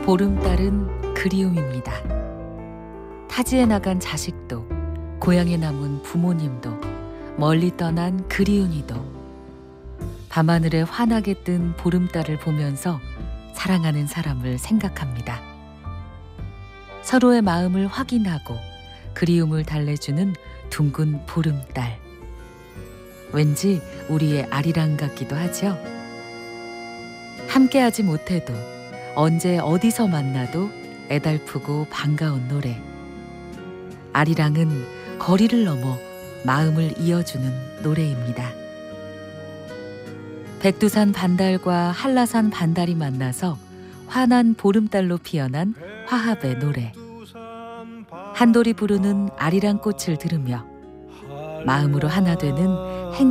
보름달은 그리움입니다. 타지에 나간 자식도, 고향에 남은 부모님도, 멀리 떠난 그리운이도 밤하늘에 환하게 뜬 보름달을 보면서 사랑하는 사람을 생각합니다. 서로의 마음을 확인하고 그리움을 달래주는 둥근 보름달. 왠지 우리의 아리랑 같기도 하죠. 함께하지 못해도 언제 어디서 만나도 애달프고 반가운 노래. 아리랑은 거리를 넘어 마음을 이어주는 노래입니다. 백두산 반달과 한라산 반달이 만나서 환한 보름달로 피어난 화합의 노래. 한돌이 부르는 아리랑 꽃을 들으며 마음으로 하나 되는